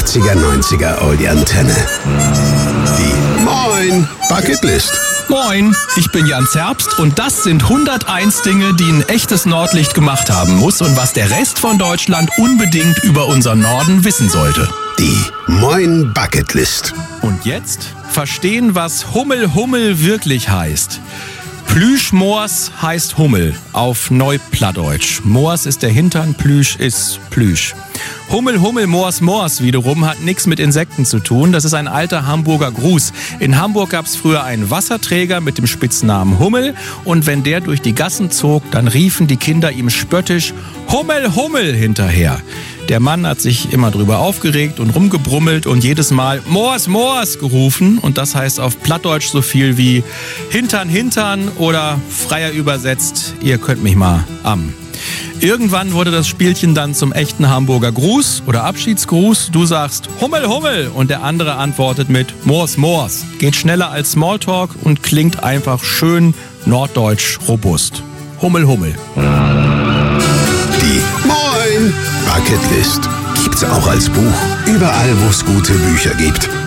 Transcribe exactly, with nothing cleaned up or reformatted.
achtziger, neunziger Oldie-Antenne. Die Moin Bucketlist. Moin, ich bin Jan Zerbst und das sind hunderteins Dinge, die ein echtes Nordlicht gemacht haben muss und was der Rest von Deutschland unbedingt über unseren Norden wissen sollte. Die Moin Bucketlist. Und jetzt verstehen, was Hummel Hummel wirklich heißt. Plüschmoors heißt Hummel auf Neuplattdeutsch. Moors ist der Hintern, Plüsch ist Plüsch. Hummel, Hummel, Moors, Moors wiederum hat nichts mit Insekten zu tun. Das ist ein alter Hamburger Gruß. In Hamburg gab es früher einen Wasserträger mit dem Spitznamen Hummel. Und wenn der durch die Gassen zog, dann riefen die Kinder ihm spöttisch Hummel, Hummel hinterher. Der Mann hat sich immer drüber aufgeregt und rumgebrummelt und jedes Mal Moors, Moors gerufen. Und das heißt auf Plattdeutsch so viel wie Hintern, Hintern oder freier übersetzt, ihr könnt mich mal am. Irgendwann wurde das Spielchen dann zum echten Hamburger Gruß oder Abschiedsgruß. Du sagst Hummel, Hummel und der andere antwortet mit Moors, Moors. Geht schneller als Smalltalk und klingt einfach schön norddeutsch robust. Hummel, Hummel. Die Moin Bucketlist gibt's auch als Buch. Überall, wo es gute Bücher gibt.